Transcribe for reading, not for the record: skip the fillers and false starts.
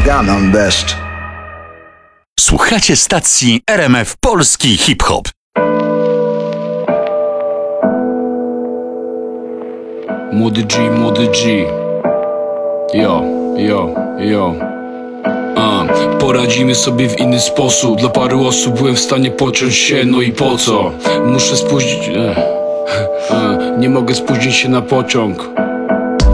got none best. Słuchacie stacji RMF Polski Hip-Hop. Młody G. Yo. Poradzimy sobie w inny sposób. Dla paru osób byłem w stanie pociąć się, no i po co? Muszę spóźnić... Nie mogę spóźnić się na pociąg.